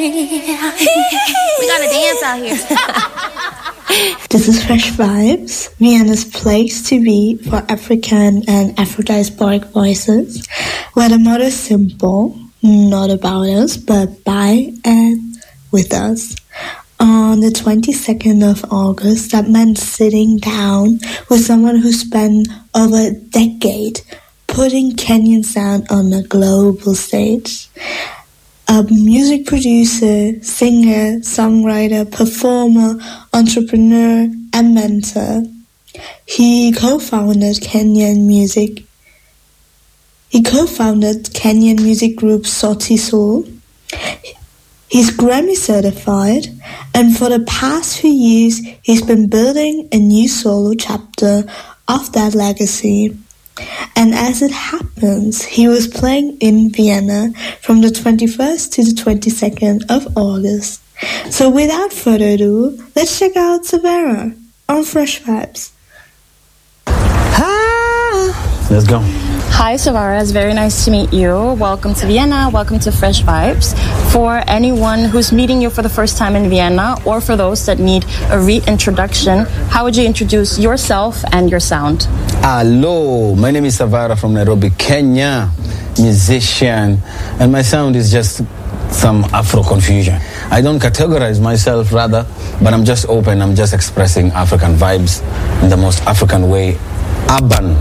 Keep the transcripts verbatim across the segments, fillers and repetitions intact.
We gotta dance out here. This is Fresh Vibes, Vienna's place to be for African and Afro-diasporic voices, where the motto is simple, not about us, but by and with us. On the twenty-second of August, that meant sitting down with someone who spent over a decade putting Kenyan sound on a global stage. A music producer, singer, songwriter, performer, entrepreneur, and mentor. He co-founded Kenyan music. He co-founded Kenyan music group Sauti Sol. He's Grammy certified, and for the past few years, he's been building a new solo chapter of that legacy. And as it happens, he was playing in Vienna from the twenty-first to the twenty-second of August. So without further ado, let's check out Savara on Fresh Vibes. Ah, let's go. Hi, Savara. It's very nice to meet you. Welcome to Vienna. Welcome to Fresh Vibes. For anyone who's meeting you for the first time in Vienna, or for those that need a reintroduction, how would you introduce yourself and your sound? Hello, my name is Savara from Nairobi, Kenya, musician, and my sound is just some Afro confusion. I don't categorize myself, rather, but I'm just open. I'm just expressing African vibes in the most African way, urban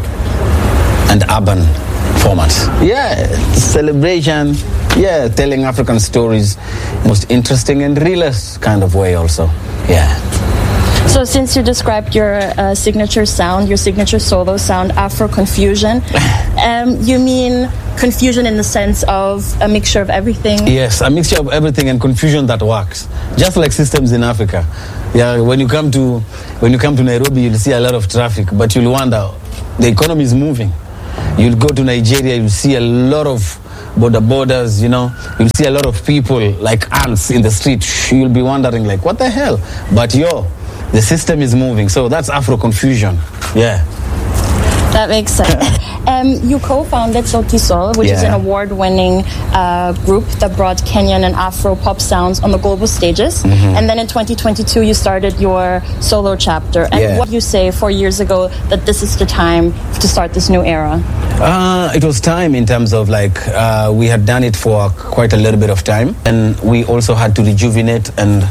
and urban format. Yeah, celebration, yeah, telling African stories, most interesting and realist kind of way also, yeah. So since you described your uh, signature sound, your signature solo sound, Afro confusion, um, you mean confusion in the sense of a mixture of everything? Yes, a mixture of everything and confusion that works, just like systems in Africa. Yeah, when you come to when you come to Nairobi, you'll see a lot of traffic, but you'll wonder, the economy is moving. You'll go to Nigeria, you'll see a lot of border borders, you know, you'll see a lot of people like ants in the street. You'll be wondering like, what the hell? But yo, the system is moving, so that's Afro confusion. Yeah. That makes sense. um, you co-founded Sauti Sol, which yeah. is an award-winning uh, group that brought Kenyan and Afro pop sounds on the global stages. Mm-hmm. And then in twenty twenty-two, you started your solo chapter. And yeah. what you say four years ago that this is the time to start this new era? Uh, it was time in terms of like, uh, we had done it for quite a little bit of time. And we also had to rejuvenate and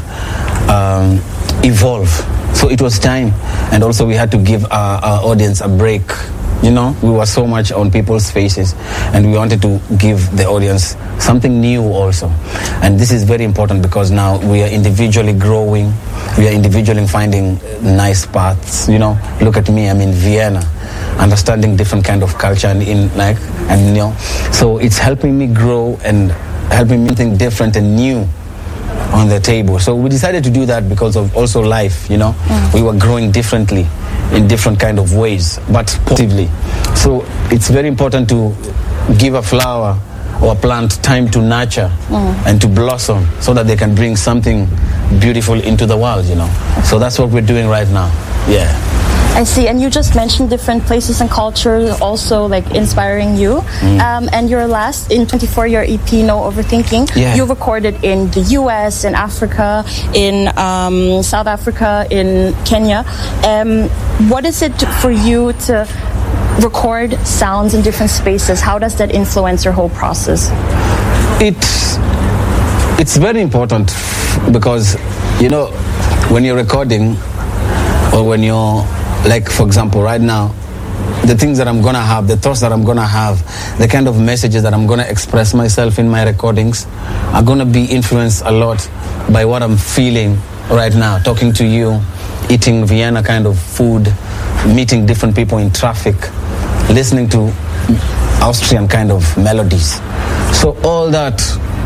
um, evolve. So it was time, and also we had to give our, our audience a break. You know, we were so much on people's faces, and we wanted to give the audience something new also. And this is very important because now we are individually growing, we are individually finding nice paths. You know, look at me, I'm in Vienna, understanding different kind of culture and in like, and you know, so it's helping me grow and helping me think different and new on the table. So we decided to do that because of also life, you know. Mm. We were growing differently in different kind of ways, but positively. So it's very important to give a flower or a plant time to nurture mm. and to blossom so that they can bring something beautiful into the world, you know. So that's what we're doing right now. Yeah. I see, and you just mentioned different places and cultures also like inspiring you. Mm. Um, and your last, in twenty-four, your E P, No Overthinking, yeah. you recorded in the U S, in Africa, in um, South Africa, in Kenya. Um, what is it for you to record sounds in different spaces? How does that influence your whole process? It's, it's very important because, you know, when you're recording or when you're like, for example, right now, the things that I'm gonna have, the thoughts that I'm gonna have, the kind of messages that I'm gonna express myself in my recordings are gonna be influenced a lot by what I'm feeling right now, talking to you, eating Vienna kind of food, meeting different people in traffic, listening to Austrian kind of melodies. So all that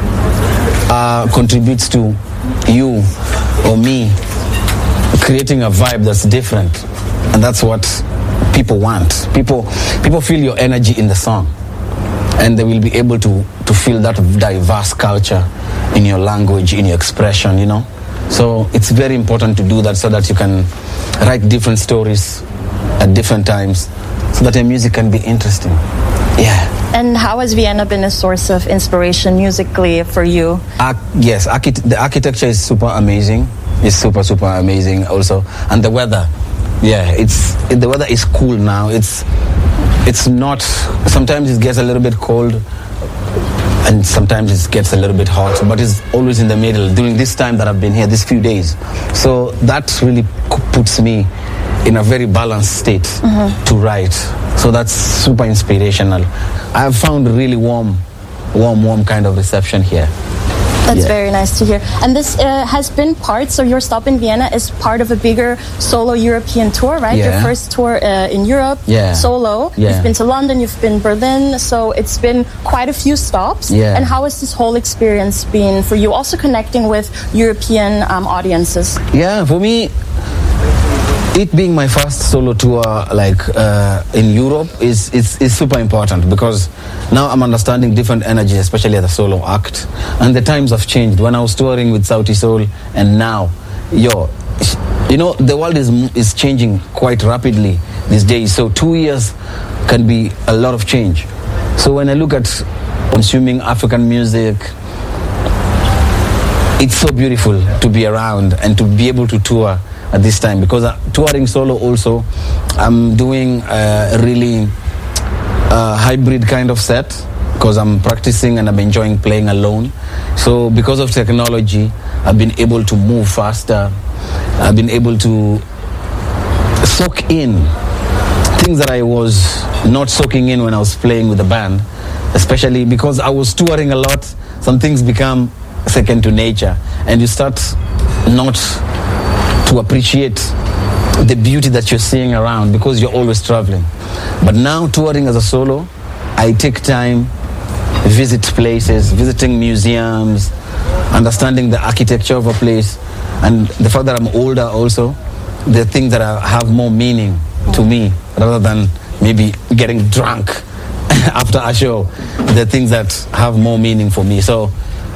uh, contributes to you or me creating a vibe that's different. And that's what people want. People people feel your energy in the song. And they will be able to, to feel that diverse culture in your language, in your expression, you know. So it's very important to do that so that you can write different stories at different times so that your music can be interesting. Yeah. And how has Vienna been a source of inspiration musically for you? Uh, yes, archi- the architecture is super amazing. It's super, super amazing also. And the weather, yeah, it's it, the weather is cool now. It's it's not, sometimes it gets a little bit cold and sometimes it gets a little bit hot, but it's always in the middle during this time that I've been here, these few days. So that really puts me in a very balanced state mm-hmm. to write. So that's super inspirational. I've found really warm, warm, warm kind of reception here. That's yeah. very nice to hear. And this uh, has been part, so your stop in Vienna is part of a bigger solo European tour, right? Yeah. Your first tour uh, in Europe, yeah. solo. Yeah. You've been to London, you've been Berlin, so it's been quite a few stops. Yeah. And how has this whole experience been for you, also connecting with European um, audiences? Yeah, for me, it being my first solo tour like uh, in Europe is, is is super important because now I'm understanding different energy, especially as a solo act. And the times have changed. When I was touring with Sauti Sol and now, yo, you know, the world is is changing quite rapidly these days. So two years can be a lot of change. So when I look at consuming African music, it's so beautiful to be around and to be able to tour at this time, because uh, touring solo also, I'm doing a really uh, hybrid kind of set because I'm practicing and I'm enjoying playing alone. So because of technology, I've been able to move faster. I've been able to soak in things that I was not soaking in when I was playing with the band, especially because I was touring a lot. Some things become second to nature and you start not to appreciate the beauty that you're seeing around because you're always traveling. But now touring as a solo, I take time, visit places, visiting museums, understanding the architecture of a place, and the fact that I'm older also, the things that are, have more meaning to me rather than maybe getting drunk after a show, the things that have more meaning for me. So